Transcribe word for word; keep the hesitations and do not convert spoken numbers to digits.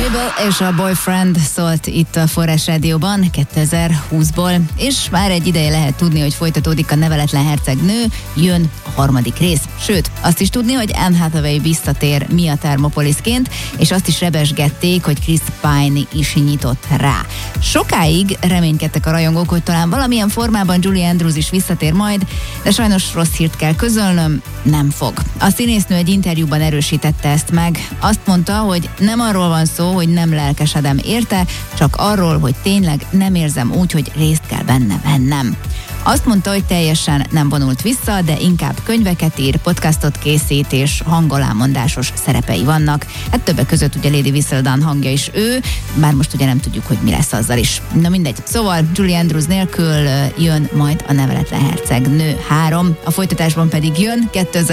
Mabel és a Boyfriend szólt itt a Forrás Rádióban kétezer-húszból, és már egy ideje lehet tudni, hogy folytatódik a Neveletlen hercegnő, jön a harmadik rész. Sőt, azt is tudni, hogy Anne Hathaway visszatér Mia Thermopolisként, és azt is rebesgették, hogy Chris Pine is nyitott rá. Sokáig reménykedtek a rajongók, hogy talán valamilyen formában Julie Andrews is visszatér majd, de sajnos rossz hírt kell közölnöm, nem fog. A színésznő egy interjúban erősítette ezt meg. Azt mondta, hogy nem arról van szó, hogy nem lelkesedem érte, csak arról, hogy tényleg nem érzem úgy, hogy részt kell benne vennem. Azt mondta, hogy teljesen nem vonult vissza, de inkább könyveket ír, podcastot készít és hangolámondásos szerepei vannak. Hát többek között ugye Lady Whistledown hangja is ő, bár most ugye nem tudjuk, hogy mi lesz azzal is. Na mindegy. Szóval Julie Andrews nélkül jön majd a Neveletlen hercegnő három, a folytatásban pedig jön kétezer